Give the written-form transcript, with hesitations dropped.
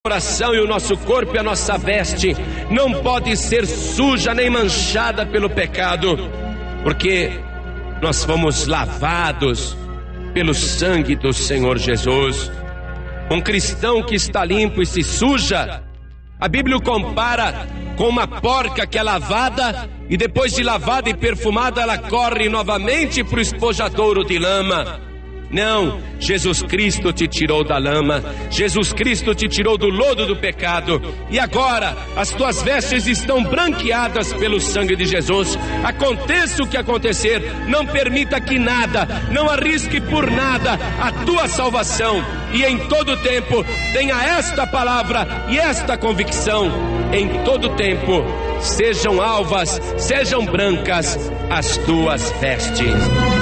coração e o nosso corpo e a nossa veste não pode ser suja nem manchada pelo pecado, porque nós fomos lavados pelo sangue do Senhor Jesus. Um cristão que está limpo e se suja, a Bíblia o compara com uma porca que é lavada e depois de lavada e perfumada ela corre novamente para o espojadouro de lama. Não, Jesus Cristo te tirou da lama, Jesus Cristo te tirou do lodo do pecado, e agora as tuas vestes estão branqueadas pelo sangue de Jesus. Aconteça o que acontecer, não permita que nada, não arrisque por nada a tua salvação, e em todo tempo tenha esta palavra e esta convicção: em todo tempo sejam alvas, sejam brancas as tuas vestes.